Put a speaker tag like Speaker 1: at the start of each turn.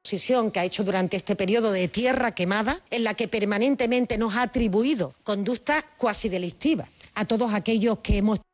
Speaker 1: oposición que ha hecho durante este periodo de tierra quemada, en la que permanentemente nos ha atribuido conductas cuasi delictivas a todos aquellos que hemos